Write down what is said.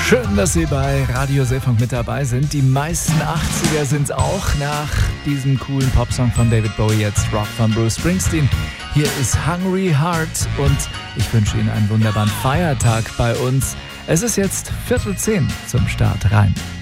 Schön, dass Sie bei Radio Seefunk mit dabei sind. Die meisten 80er sind es auch. Nach diesem coolen Popsong von David Bowie jetzt Rock von Bruce Springsteen. Hier ist Hungry Heart und ich wünsche Ihnen einen wunderbaren Feiertag bei uns. Es ist jetzt 9:45 zum Start rein.